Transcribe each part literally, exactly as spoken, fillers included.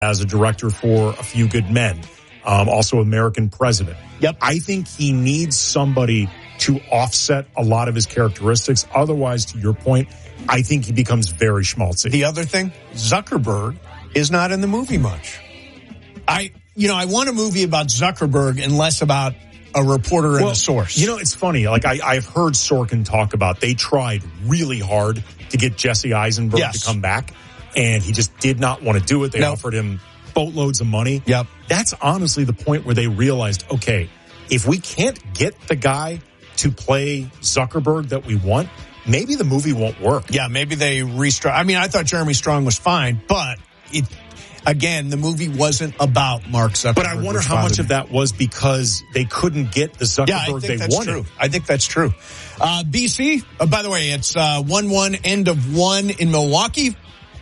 as a director for A Few Good Men, um, also American President. Yep. I think he needs somebody to offset a lot of his characteristics. Otherwise, to your point, I think he becomes very schmaltzy. The other thing, Zuckerberg is not in the movie much. I, you know, I want a movie about Zuckerberg and less about a reporter and well, a source. You know, it's funny. Like I, I've heard Sorkin talk about they tried really hard to get Jesse Eisenberg yes. to come back, and he just did not want to do it. They no. offered him boatloads of money. Yep. That's honestly the point where they realized, okay, if we can't get the guy to play Zuckerberg that we want, maybe the movie won't work. Yeah, maybe they restructure. I mean, I thought Jeremy Strong was fine, but it, again, the movie wasn't about Mark Zuckerberg. But I wonder how much of that was because they couldn't get the Zuckerberg yeah, I think they that's wanted. True. I think that's true. Uh, B C, uh, by the way, it's uh, one one, end of one in Milwaukee.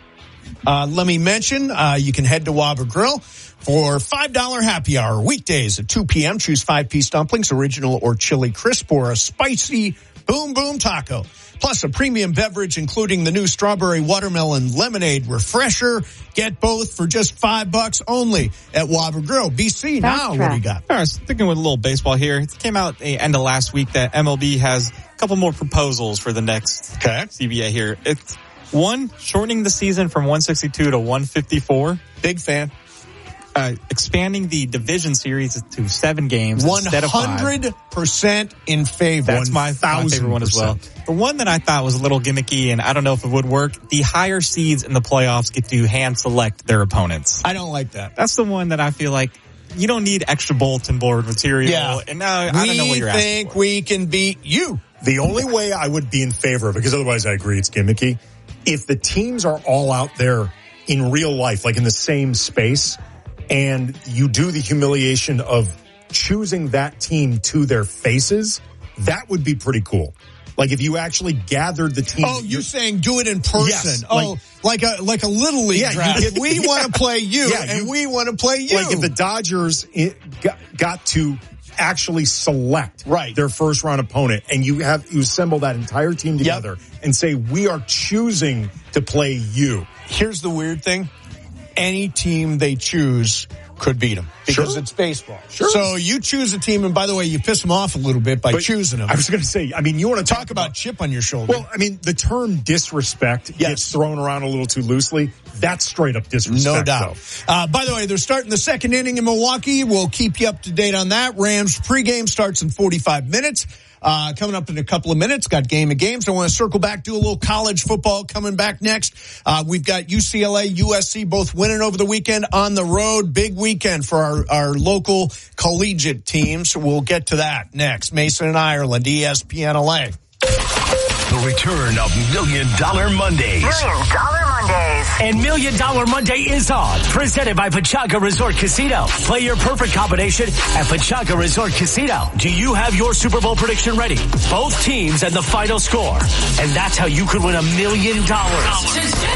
Uh, let me mention, uh, you can head to Whopper Grill for five dollars happy hour weekdays at two p.m. Choose five-piece dumplings, original or chili crisp, or a spicy boom boom taco. Plus a premium beverage, including the new strawberry watermelon lemonade refresher. Get both for just five bucks only at Whopper Grill. B C, now what do you got? All right, sticking with a little baseball here. It came out the end of last week that M L B has a couple more proposals for the next okay. C B A here. It's one, shortening the season from one sixty-two to one fifty-four. Big fan. Uh, expanding the division series to seven games instead of five. one hundred percent in favor. That's my, my favorite one as well. The one that I thought was a little gimmicky, and I don't know if it would work, the higher seeds in the playoffs get to hand select their opponents. I don't like that. That's the one that I feel like you don't need extra bulletin board material. Yeah. And now I don't know what you're asking for. We think we can beat you. The only way I would be in favor of it, because otherwise I agree it's gimmicky, if the teams are all out there in real life, like in the same space, and you do the humiliation of choosing that team to their faces, that would be pretty cool. Like if you actually gathered the team. Oh, you're saying do it in person. Yes, oh, like, like a like a little league yeah, draft. Get, we yeah. want to play you, yeah, and you, we want to play you. Like if the Dodgers got, got to actually select right. their first round opponent, and you have you assemble that entire team together yep. and say, we are choosing to play you. Here's the weird thing. Any team they choose could beat them because sure. it's baseball. Sure. So you choose a team, and by the way, you piss them off a little bit by but choosing them. I was going to say, I mean, you want to talk, talk about, about chip on your shoulder. Well, I mean, the term disrespect yes. gets thrown around a little too loosely. That's straight up disrespect. No doubt. Uh, by the way, they're starting the second inning in Milwaukee. We'll keep you up to date on that. Rams pregame starts in forty-five minutes. Uh, coming up in a couple of minutes, got Game of Games. I want to circle back, do a little college football coming back next. Uh, we've got U C L A, U S C both winning over the weekend on the road. Big weekend for our, our local collegiate teams. We'll get to that next. Mason and Ireland, E S P N L A. The return of Million Dollar Mondays. Million Dollar Mondays. And Million Dollar Monday is on. Presented by Pechanga Resort Casino. Play your perfect combination at Pechanga Resort Casino. Do you have your Super Bowl prediction ready? Both teams and the final score. And that's how you could win a million dollars.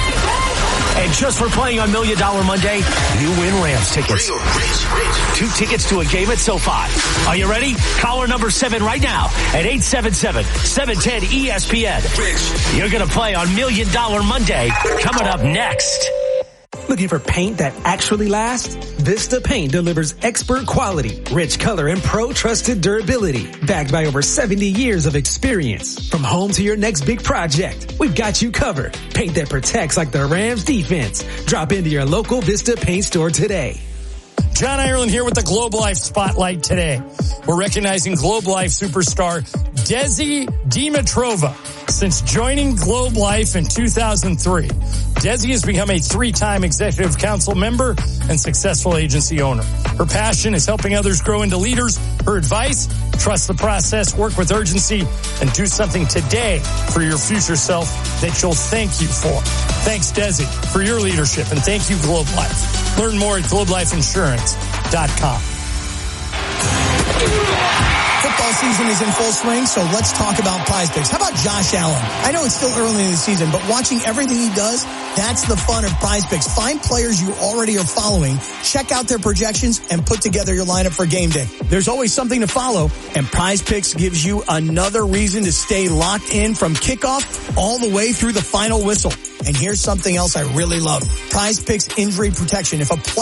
And just for playing on Million Dollar Monday, you win Rams tickets. Real rich, rich. Two tickets to a game at SoFi. Are you ready? Caller number seven right now at eight seven seven, seven one zero, E S P N. Rich. You're going to play on Million Dollar Monday coming up next. Looking for paint that actually lasts? Vista Paint delivers expert quality, rich color, and pro-trusted durability. Backed by over seventy years of experience. From home to your next big project, we've got you covered. Paint that protects like the Rams defense. Drop into your local Vista Paint store today. John Ireland here with the Globe Life Spotlight today. We're recognizing Globe Life superstar Desi Dimitrova. Since joining Globe Life in two thousand three, Desi has become a three-time executive council member and successful agency owner. Her passion is helping others grow into leaders. Her advice, trust the process, work with urgency, and do something today for your future self that you'll thank you for. Thanks, Desi, for your leadership, and thank you, Globe Life. Learn more at globe life insurance dot com. Football season is in full swing, so let's talk about Prize Picks. How about Josh Allen? I know it's still early in the season, but watching everything he does, that's the fun of Prize Picks. Find players you already are following, check out their projections, and put together your lineup for game day. There's always something to follow, and Prize Picks gives you another reason to stay locked in from kickoff all the way through the final whistle. And here's something else I really love. Prize Picks injury protection. If a player